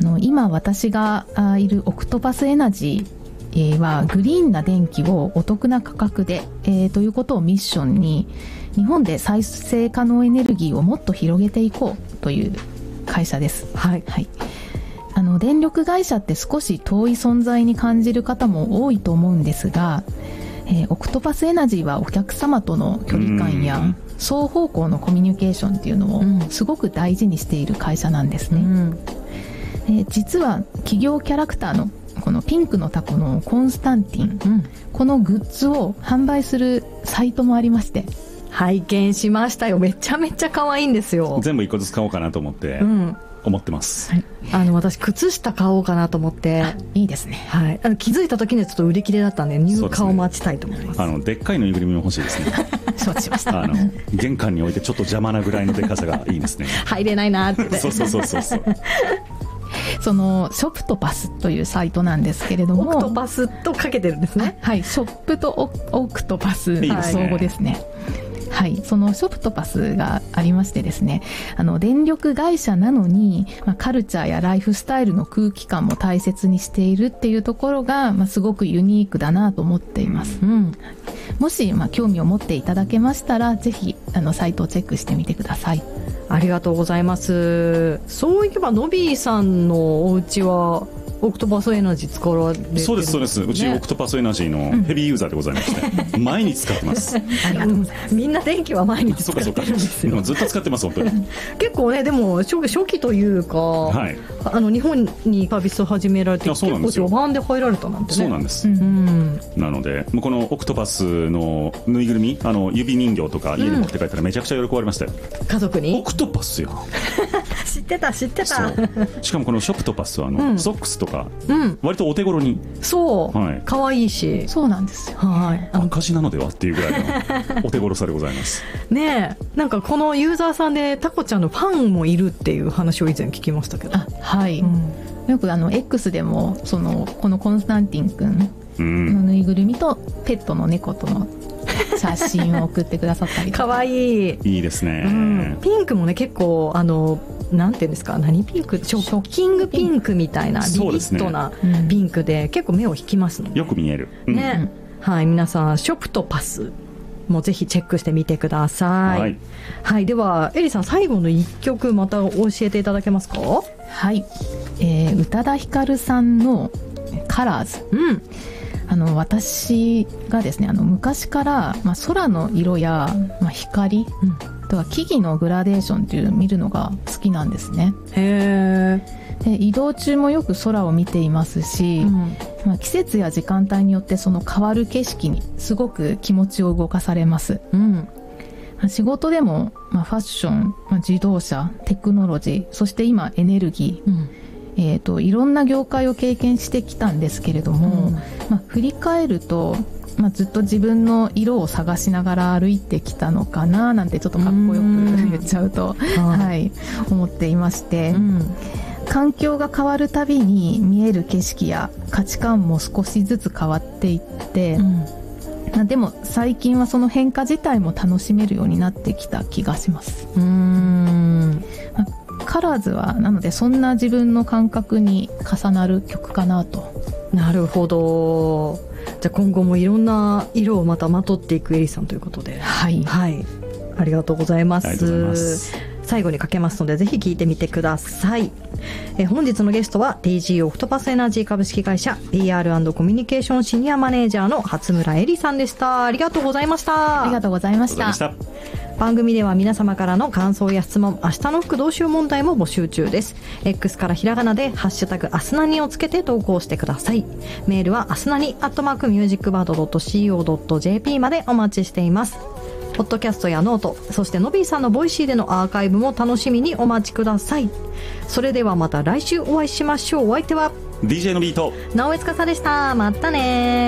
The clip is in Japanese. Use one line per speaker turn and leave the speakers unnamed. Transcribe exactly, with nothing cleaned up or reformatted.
の今私がいるオクトパスエナジーはグリーンな電気をお得な価格で、えー、ということをミッションに日本で再生可能エネルギーをもっと広げていこうという会社です。
はい、
はい、あの電力会社って少し遠い存在に感じる方も多いと思うんですが、えー、オクトパスエナジーはお客様との距離感や双方向のコミュニケーションっていうのをすごく大事にしている会社なんですね。うん、えー、実は企業キャラクターのこのピンクのタコのコンスタンティン、うん、このグッズを販売するサイトもありまして、
拝見しましたよ。めちゃめちゃ可愛いんですよ。
全部一個ずつ買おうかなと思って、うん、思ってます。はい、
あの私靴下買おうかなと思って。
いいですね。
はい、あの気づいた時にはちょっと売り切れだったんで入荷を待ちたいと思います。
あのでっかいぬいぐるみも欲しいですね。
承知しました。
あの玄関に置いてちょっと邪魔なぐらいのでかさがいいですね。
入れないなって。
そうそうそうそうそう。
そのショプトパスというサイトなんですけれども、
オクトパスとかけてるんですね。
はい、ショップと オ, オクトパスの造語ですね。はい、そのショプトパスがありましてですね、あの電力会社なのに、まあ、カルチャーやライフスタイルの空気感も大切にしているっていうところが、まあ、すごくユニークだなと思っています。うん、もし、まあ、興味を持っていただけましたらぜひあのサイトをチェックしてみてください。
ありがとうございます。そういえばノビーさんのお家はオクトパスエナジー使われてるんですね。
そうですそうです。うちオクトパスエナジーのヘビーユーザーでございまして、うん、毎日使ってます。
ありがとうございます。みんな電気は毎日使ってるんですよ。
そうかそうか。ずっと使ってます本当に。
結構ね、でも初期、初期というか、はい、あの日本にサービスを始められて結構序盤で入られたなんてね。
そうなんです。うん、なのでこのオクトパスのぬいぐるみ、あの指人形とか家に持って帰ったらめちゃくちゃ喜ばれましたよ。
家族に。
オクトパスや。
知ってた知ってた。
しかもこのショプトパスはあの、うん、ソックスとか、
うん
割とお手頃に。
そう、はい、かわいいし。
そうなんですよ。
はい、
赤字なのではっていうぐらいのお手頃さでございます。
ねえ、なんかこのユーザーさんでタコちゃんのファンもいるっていう話を以前聞きましたけど。
あ、はい、うん、よくあの X でもそのこのコンスタンティン君のぬいぐるみとペットの猫との写真を送ってくださったりとか。
かわいい。
いいですね、うん、
ピンクもね結構あのなんていうんですか、何ピンク、ショッキングピンクみたいなビビッドなピンクで結構目を引きますので、
よく見える、
うん、ね、はい、皆さんショプトパスもぜひチェックしてみてください。はい、はい、ではエリさん最後のいっきょくまた教えていただけますか。
はい、えー、宇多田ヒカルさんのカラーズ、うん、あの私がですねあの昔から、まあ、空の色や、まあ、光、うんとは木々のグラデーションっていう見るのが好きなんですね。
へー。
で移動中もよく空を見ていますし、うん、まあ、季節や時間帯によってその変わる景色にすごく気持ちを動かされます。うん、まあ、仕事でも、まあ、ファッション、まあ、自動車、テクノロジー、そして今エネルギー、うん、えーと、いろんな業界を経験してきたんですけれども、うん、まあ、振り返るとまあ、ずっと自分の色を探しながら歩いてきたのかななんてちょっとかっこよく言っちゃうと、はい、思っていまして、うん、環境が変わるたびに見える景色や価値観も少しずつ変わっていって、うん、でも最近はその変化自体も楽しめるようになってきた気がします。うーん、まあ、カラーズはなのでそんな自分の感覚に重なる曲かなと。
なるほど。じゃあ今後もいろんな色をまたまとっていくエリさんということで、
はい、
はい、ありがとうございます。
ありがとうございます。
最後にかけますのでぜひ聞いてみてください。え本日のゲストは ディージー オクトパスエナジー株式会社 ピーアール&コミュニケーションシニアマネージャーの初村エリさんでした。ありがとうございました。
ありがとうございました。
番組では皆様からの感想や質問、明日の服どうしよう問題も募集中です。 X からひらがなでハッシュタグアスナニをつけて投稿してください。メールはアスナニアットマークミュージックバードドットシーオードットジェーピー までお待ちしています。ポッドキャストやノート、そしてのびーさんのボイシーでのアーカイブも楽しみにお待ちください。それではまた来週お会いしましょう。お相手は
ディージェー のビート
直江司でした。またね。